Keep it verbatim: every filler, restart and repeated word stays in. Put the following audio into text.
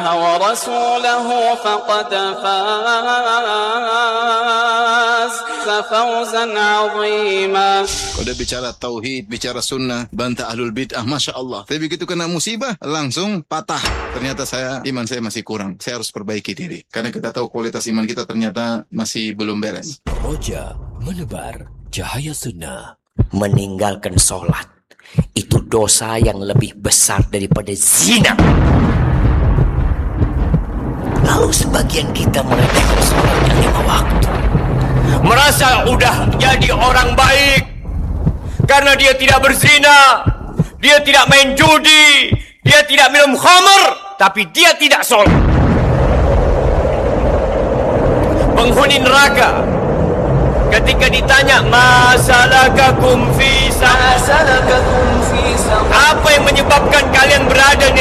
ورسوله فقد فاز فوزا عظيما. Udah bicara tauhid, bicara sunnah, bantah ahlul bid'ah, masya Allah. Tapi begitu kena musibah, langsung patah. Ternyata saya, iman saya masih kurang. Saya harus perbaiki diri. Karena kita tahu kualitas iman kita ternyata masih belum beres. Roja menebar cahaya sunnah. Meninggalkan sholat itu dosa yang lebih besar daripada zina. Lalu sebagian kita meremehkan sholatnya lima waktu, merasa udah jadi orang baik karena dia tidak berzina, dia tidak main judi, dia tidak minum khamr, tapi dia tidak sholat. Penghuni neraka ketika ditanya masalakakum fi saqar, apa yang menyebabkan kalian berada di